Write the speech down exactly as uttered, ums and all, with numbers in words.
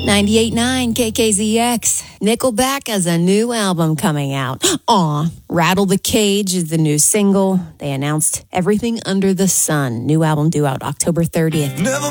ninety-eight point nine K K Z X. Nickelback has a new album coming out. Aw. Rattle the Cage is the new single. They announced Everything Under the Sun. New album due out October thirtieth. Never